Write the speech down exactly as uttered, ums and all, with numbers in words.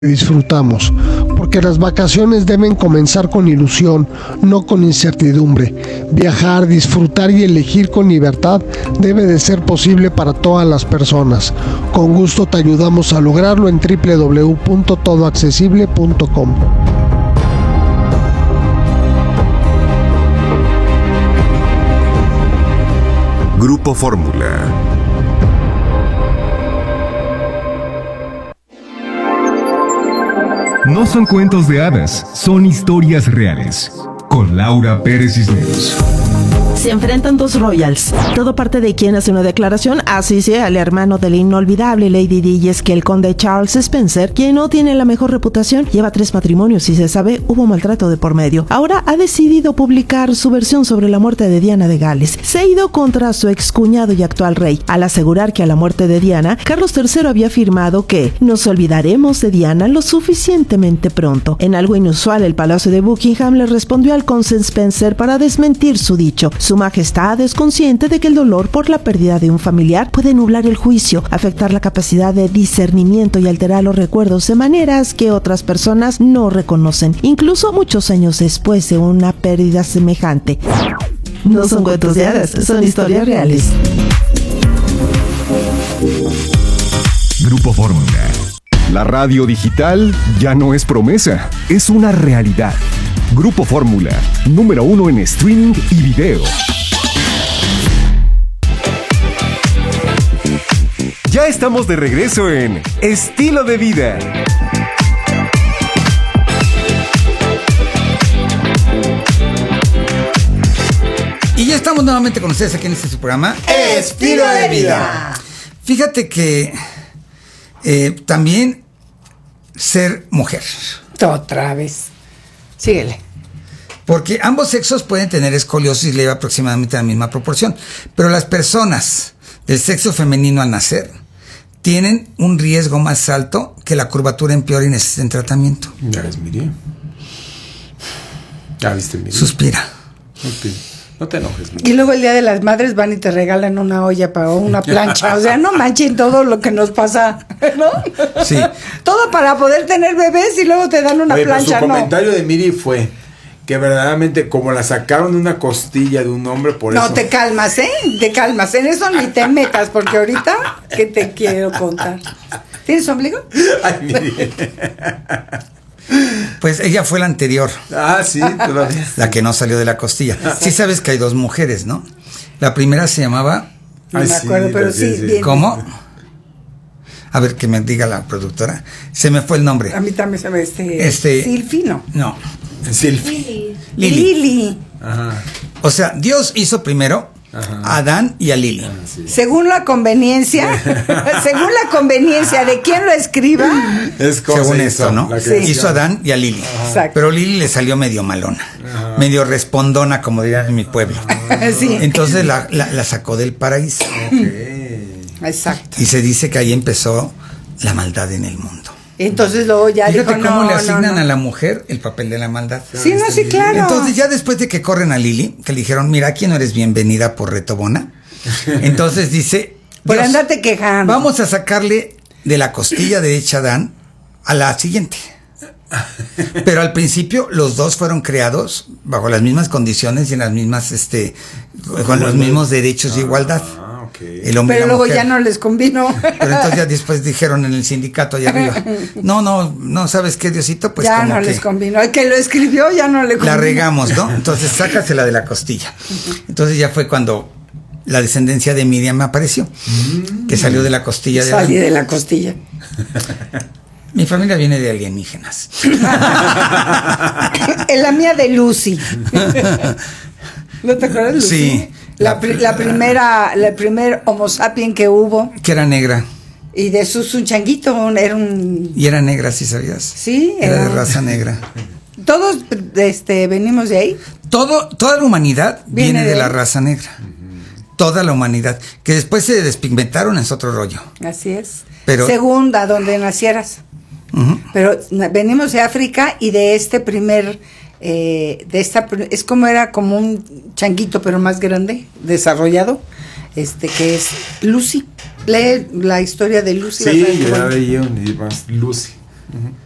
disfrutamos, porque las vacaciones deben comenzar con ilusión, no con incertidumbre. Viajar, disfrutar y elegir con libertad debe de ser posible para todas las personas. Con gusto te ayudamos a lograrlo en doble u doble u doble u punto todo accesible punto com. Grupo Fórmula. No son cuentos de hadas, son historias reales. Con Laura Pérez Cisneros. Se enfrentan dos royals. Todo parte de quien hace una declaración, así sea al hermano de la inolvidable Lady Di, y es que el conde Charles Spencer, quien no tiene la mejor reputación, lleva tres matrimonios y se sabe hubo maltrato de por medio. Ahora ha decidido publicar su versión sobre la muerte de Diana de Gales. Se ha ido contra su excuñado y actual rey, al asegurar que a la muerte de Diana, Carlos tercero había afirmado que nos olvidaremos de Diana lo suficientemente pronto. En algo inusual, el Palacio de Buckingham le respondió al conde Spencer para desmentir su dicho. Su majestad es consciente de que el dolor por la pérdida de un familiar puede nublar el juicio, afectar la capacidad de discernimiento y alterar los recuerdos de maneras que otras personas no reconocen, incluso muchos años después de una pérdida semejante. No son cuentos de hadas, son historias reales. Grupo Fórmula. La radio digital ya no es promesa, es una realidad. Grupo Fórmula, número uno en streaming y video. Ya estamos de regreso en Estilo de Vida. Y ya estamos nuevamente con ustedes aquí en este su programa Estilo de Vida. Fíjate que eh, también ser mujer. Otra vez. Síguele. Porque ambos sexos pueden tener escoliosis y leve aproximadamente la misma proporción. Pero las personas del sexo femenino al nacer tienen un riesgo más alto que la curvatura empeore y necesiten tratamiento. Ya ves, Miriam. Ya viste, Miriam. Suspira. Suspira. No te enojes, Miriam. Y luego el Día de las Madres van y te regalan una olla para una plancha. O sea, no manchen todo lo que nos pasa, ¿no? Sí. Todo para poder tener bebés y luego te dan una Oye, plancha, su no. comentario de Miri fue que verdaderamente como la sacaron de una costilla de un hombre, por No, eso... te calmas, ¿eh? Te calmas. En eso ni te metas, porque ahorita, ¿qué te quiero contar? ¿Tienes ombligo? Ay, Miri. Pues ella fue la anterior. Ah, sí, todavía. La que no salió de la costilla. Sí sabes que hay dos mujeres, ¿no? La primera se llamaba... No Ay, me acuerdo, sí, pero sí, sí, sí. bien. ¿Cómo? A ver, que me diga la productora. Se me fue el nombre. A mí también se me... Este... Este- Silfino. No. Silfi. Lili. Lili. Ajá. O sea, Dios hizo primero Ajá. a Adán y a Lili. Ah, sí. Según la conveniencia, según la conveniencia de quien lo escriba, Es cosa Según hizo, esto, ¿no? la Sí. creación. Hizo a Adán y a Lili. Exacto. Pero Lili le salió medio malona. Ajá. Medio respondona, como dirían en mi pueblo. sí, Entonces la, la, la sacó del paraíso. Ok. exacto. Y se dice que ahí empezó la maldad en el mundo. Entonces luego ya Fíjate dijo, cómo no, le no, asignan no. a la mujer el papel de la maldad. Sí, no, sí, claro. Entonces ya después de que corren a Lili, que le dijeron, mira, aquí no eres bienvenida por retobona. Entonces dice, Por Dios, andarte quejando. vamos a sacarle de la costilla derecha a Adán a la siguiente. Pero al principio los dos fueron creados bajo las mismas condiciones y en las mismas, este, con los mismos derechos de igualdad. Ah, ok. El hombre y Pero la luego mujer. ya no les convino. Pero entonces ya después dijeron en el sindicato allá arriba, no, no, no, ¿sabes qué, Diosito? Pues ya como no que les convino. El que lo escribió ya no le convino. la regamos, ¿no? Entonces sácasela de la costilla. Entonces ya fue cuando la descendencia de Miriam apareció, que salió de la costilla de Salí Adán. de la costilla. Mi familia viene de alienígenas. En la mía de Lucy. ¿No te acuerdas, Lucy? Sí. La, pri- la primera, la primer Homo sapien que hubo. Que era negra. Y de sus un changuito, un- era un... Y era negra, ¿sí sabías? Sí, Era de era- raza negra. Todos este, venimos de ahí. Todo, toda la humanidad viene, Viene de de la ahí. raza negra. Toda la humanidad. Que después se despigmentaron es otro rollo. Así es. Pero- Según a donde nacieras. Ujú. Pero na- venimos de África y de este primer, eh, de esta, pr- es como era como un changuito pero más grande, desarrollado, este que es Lucy. Lee la historia de Lucy. Sí, ¿verdad? ya Bueno, leí un y más Lucy. Ujú.